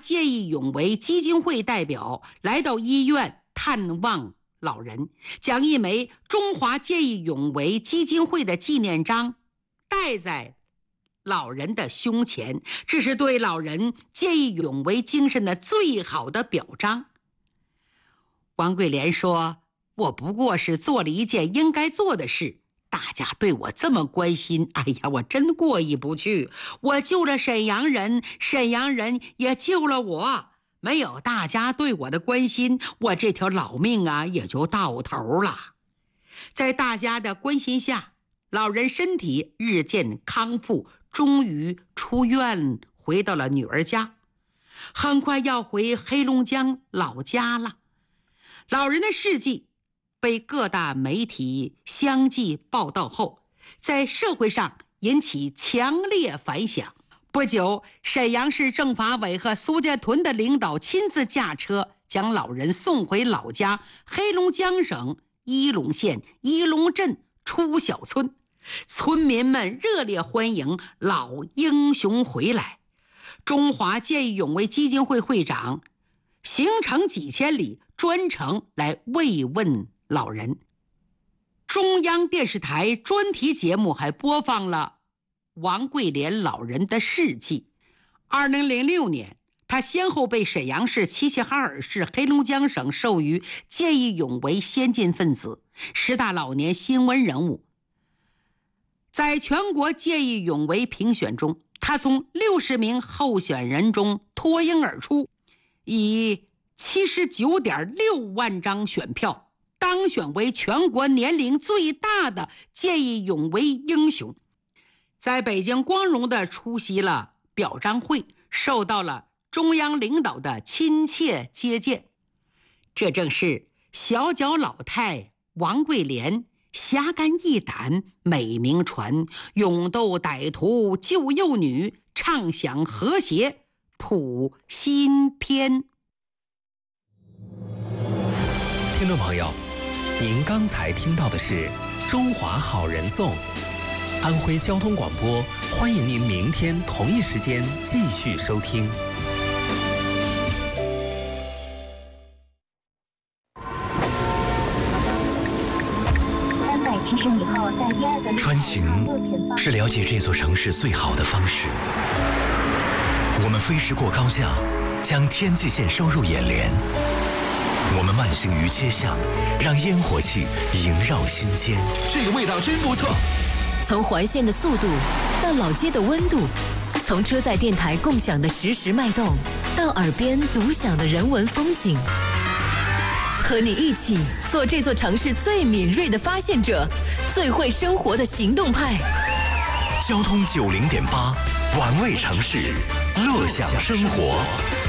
见义勇为基金会代表来到医院探望老人，将一枚中华见义勇为基金会的纪念章戴在老人的胸前，这是对老人见义勇为精神的最好的表彰。王桂莲说，我不过是做了一件应该做的事，大家对我这么关心，哎呀，我真过意不去。我救了沈阳人，沈阳人也救了我，没有大家对我的关心，我这条老命啊也就到头了。在大家的关心下，老人身体日渐康复，终于出院回到了女儿家，很快要回黑龙江老家了。老人的事迹被各大媒体相继报道后，在社会上引起强烈反响。不久，沈阳市政法委和苏家屯的领导亲自驾车将老人送回老家黑龙江省伊龙县伊龙镇初小村，村民们热烈欢迎老英雄回来。中华见义勇为基金会会长行程几千里，专程来慰问老人。中央电视台专题节目还播放了王桂莲老人的事迹。2006年，他先后被沈阳市、齐齐哈尔市、黑龙江省授予见义勇为先进分子、10大老年新闻人物。在全国见义勇为评选中，他从60名候选人中脱颖而出，以79.6万张选票当选为全国年龄最大的见义勇为英雄。在北京光荣地出席了表彰会，受到了中央领导的亲切接见。这正是小脚老太王桂莲侠肝义胆美名传，勇斗歹徒救幼女，畅享和谐谱新篇。 听众朋友，您刚才听到的是《中华好人颂》，安徽交通广播，欢迎您明天同一时间继续收听。 穿行是了解这座城市最好的方式。我们飞驰过高架，将天际线收入眼帘。我们慢行于街巷，让烟火气萦绕心间。 这个味道真不错。 从环线的速度到老街的温度，从车载电台共享的实时脉动，到耳边独享的人文风景，和你一起做这座城市最敏锐的发现者，最会生活的行动派。 交通90.8，玩味城市，乐享生活。